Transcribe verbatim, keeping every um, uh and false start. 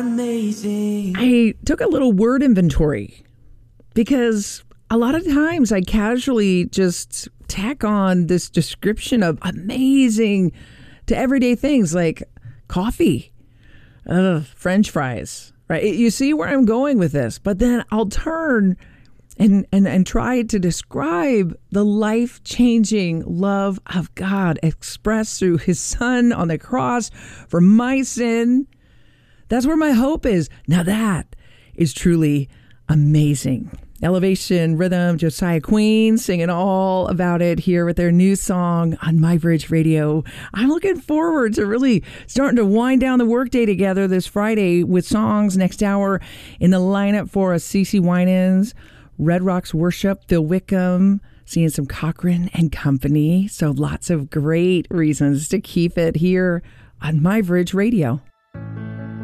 Amazing. I took a little word inventory because a lot of times I casually just tack on this description of amazing to everyday things like coffee, uh, French fries, right? You see where I'm going with this, but then I'll turn and, and, and try to describe the life-changing love of God expressed through his son on the cross for my sin. That's where my hope is. Now that is truly amazing. Elevation Rhythm, Josiah Queen singing all about it here with their new song on My Bridge Radio. I'm looking forward to really starting to wind down the workday together this Friday with songs next hour in the lineup for us. CeCe Winans, Red Rocks Worship, Phil Wickham, seeing some Cochran and company. So lots of great reasons to keep it here on My Bridge Radio.